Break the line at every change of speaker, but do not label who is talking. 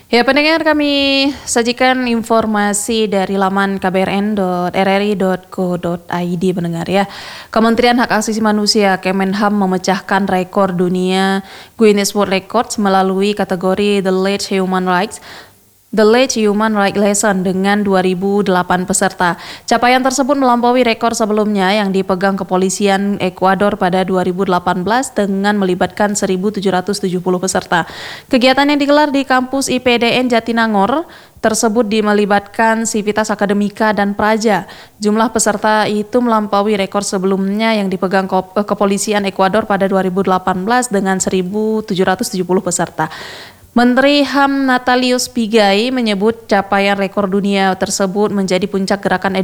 Ya, pendengar, kami sajikan informasi dari laman kbrn.rri.co.id, pendengar ya. Kementerian Hak Asasi Manusia Kemenham memecahkan rekor dunia Guinness World Records melalui kategori The Late Human Rights Lesson dengan 2008 peserta. Capaian tersebut melampaui rekor sebelumnya yang dipegang kepolisian Ekuador pada 2018 dengan melibatkan 1.770 peserta. Kegiatan yang digelar di kampus IPDN Jatinangor tersebut melibatkan sivitas akademika dan praja. Jumlah peserta itu melampaui rekor sebelumnya yang dipegang kepolisian Ekuador pada 2018 dengan 1.770 peserta. Menteri HAM Natalius Pigai menyebut capaian rekor dunia tersebut menjadi puncak gerakan